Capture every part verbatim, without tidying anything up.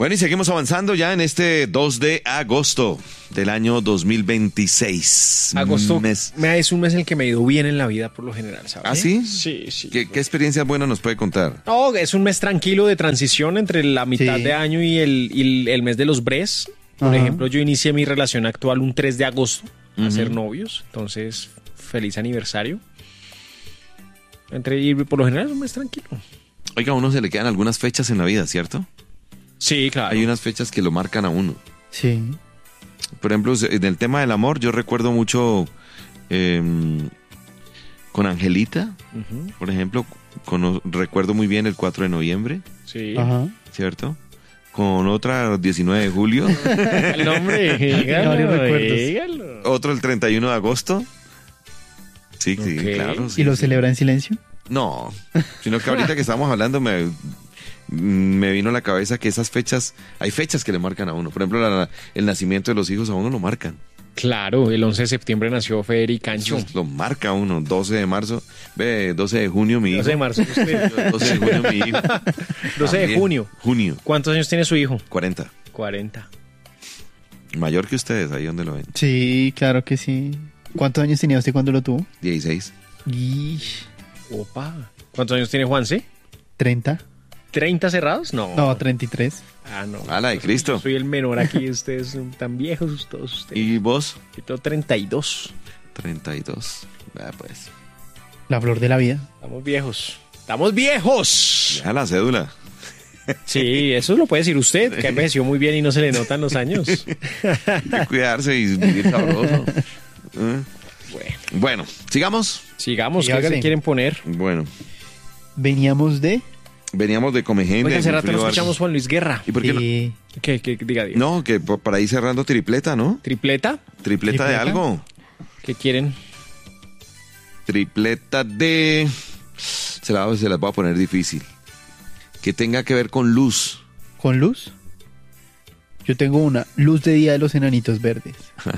Bueno, y seguimos avanzando ya en este dos de agosto del año dos mil veintiséis. Agosto Mes. me es un mes en el que me ha ido bien en la vida por lo general, ¿sabes? ¿Ah, sí? Sí, sí. ¿Qué, qué experiencias buenas nos puede contar? No, es un mes tranquilo de transición entre la mitad Sí. de año y el, y el, el mes de los bres. Por Ajá. ejemplo, yo inicié mi relación actual un tres de agosto a Ujú. ser novios. Entonces, feliz aniversario. Entre, y por lo general es un mes tranquilo. Oiga, a uno se le quedan algunas fechas en la vida, ¿cierto? Sí, claro. Hay unas fechas que lo marcan a uno. Sí. Por ejemplo, en el tema del amor, yo recuerdo mucho eh, con Angelita, Ujú, por ejemplo, con- recuerdo muy bien el cuatro de noviembre, sí. Ajá. ¿cierto? Con otra diecinueve de julio, El nombre, dígalo, Varios recuerdos. dígalo. otro el treinta y uno de agosto. Sí, sí, Ok. claro. sí, ¿Y lo sí. celebra en silencio? No, sino que ahorita que estamos hablando me, me vino a la cabeza que esas fechas, hay fechas que le marcan a uno. Por ejemplo, la- el nacimiento de los hijos a uno lo marcan. Claro, el once de septiembre nació Federico Cancho. Eso lo marca a uno. doce de marzo, ve, doce de junio mi hijo. doce de marzo. usted. doce de junio mi hijo. doce de También. junio. Junio, ¿Cuántos años tiene su hijo? cuarenta. cuarenta. Mayor que ustedes, ahí donde lo ven. Sí, claro que sí. ¿Cuántos años tenía usted cuando lo tuvo? dieciséis. Ish, Opa. ¿Cuántos años tiene Juanse? ¿treinta? ¿treinta cerrados? No. No, treinta y tres. Ah, no. A la de Cristo. Yo soy el menor aquí. Ustedes son tan viejos todos ustedes. ¿Y vos? Yo tengo treinta y dos. treinta y dos. Ah, pues. La flor de la vida. Estamos viejos. ¡Estamos viejos! Ya la cédula. Sí, eso lo puede decir usted, que envejeció muy bien y no se le notan los años. Hay que cuidarse y vivir sabroso. ¿Eh? Bueno, Bueno, sigamos. sigamos. Sí, ¿Qué hágale. se quieren poner? Bueno, Veníamos de... veníamos de Comegente. Oiga, hace de rato no Wilfrido escuchamos Juan Luis Guerra. ¿Y por qué no? Sí. ¿Qué, qué, diga, diga. No, que po- para ir cerrando tripleta, ¿no? ¿Tripleta? Tripleta, de ¿Tripleta? algo. ¿Qué quieren? Tripleta de... Se, la, se las voy a poner difícil. Que tenga que ver con luz. ¿Con luz? Yo tengo una. Luz de día de los enanitos verdes.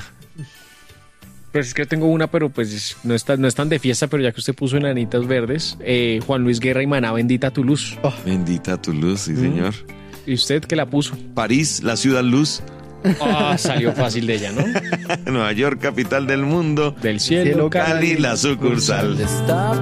Pues es que tengo una, pero pues no es tan, no es tan de fiesta, pero ya que usted puso enanitas verdes, eh, Juan Luis Guerra y Maná, bendita tu luz. Oh, Bendita tu luz, sí, señor. ¿Y usted qué la puso? París, la ciudad luz. Ah, salió fácil de ella, ¿no? Nueva York, capital del mundo. Del cielo, Cielo, Cali, la sucursal. Está